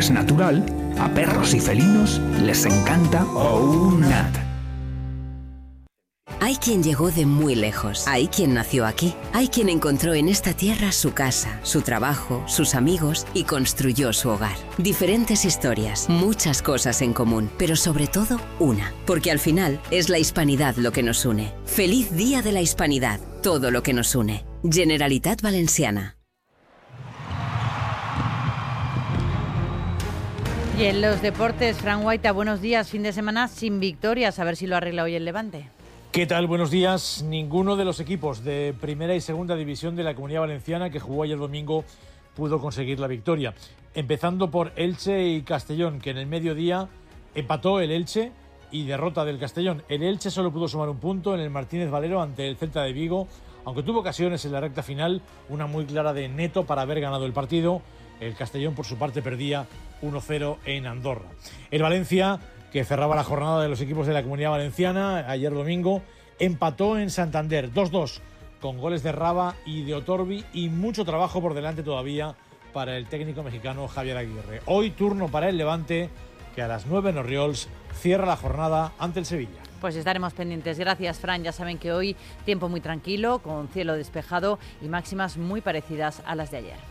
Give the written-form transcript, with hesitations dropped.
es natural, a perros y felinos les encanta OUNAT. Hay quien llegó de muy lejos, hay quien nació aquí, hay quien encontró en esta tierra su casa, su trabajo, sus amigos y construyó su hogar. Diferentes historias, muchas cosas en común, pero sobre todo una, porque al final es la hispanidad lo que nos une. Feliz Día de la Hispanidad, todo lo que nos une. Generalitat Valenciana. Y en los deportes, Fran Guaita, buenos días. Fin de semana sin victorias, a ver si lo arregla hoy el Levante. ¿Qué tal? Buenos días. Ninguno de los equipos de primera y segunda división de la Comunidad Valenciana que jugó ayer domingo pudo conseguir la victoria. Empezando por Elche y Castellón, que en el mediodía empató el Elche y derrota del Castellón. El Elche solo pudo sumar un punto en el Martínez Valero ante el Celta de Vigo, aunque tuvo ocasiones en la recta final, una muy clara de Neto para haber ganado el partido. El Castellón, por su parte, perdía 1-0 en Andorra. El Valencia, que cerraba la jornada de los equipos de la Comunidad Valenciana ayer domingo, empató en Santander 2-2 con goles de Raba y de Otorbi y mucho trabajo por delante todavía para el técnico mexicano Javier Aguirre. Hoy turno para el Levante, que a las 9 en Orriols cierra la jornada ante el Sevilla. Pues estaremos pendientes. Gracias, Fran. Ya saben que hoy tiempo muy tranquilo, con cielo despejado y máximas muy parecidas a las de ayer.